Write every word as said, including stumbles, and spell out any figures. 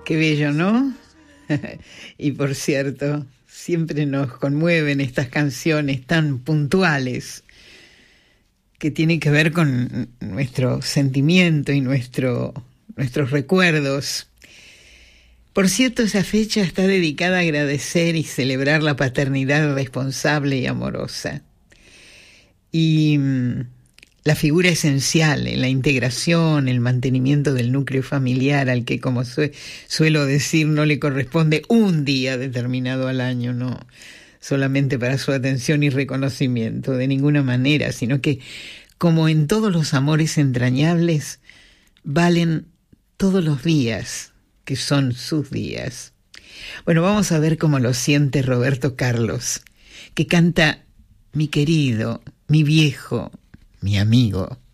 Qué bello, ¿no? Y por cierto, siempre nos conmueven estas canciones tan puntuales que tienen que ver con nuestro sentimiento y nuestro, nuestros recuerdos. Por cierto, esa fecha está dedicada a agradecer y celebrar la paternidad responsable y amorosa. Y la figura esencial en la integración, el mantenimiento del núcleo familiar, al que, como su- suelo decir, no le corresponde un día determinado al año, no solamente para su atención y reconocimiento, de ninguna manera, sino que, como en todos los amores entrañables, valen todos los días, que son sus días. Bueno, vamos a ver cómo lo siente Roberto Carlos, que canta Mi querido, mi viejo, mi amigo.